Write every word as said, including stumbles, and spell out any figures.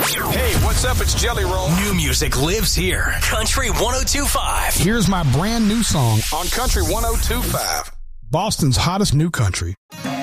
Hey, what's up? It's Jelly Roll. New music lives here. Country one oh two point five. Here's my brand new song On Country one oh two point five. Boston's hottest new country.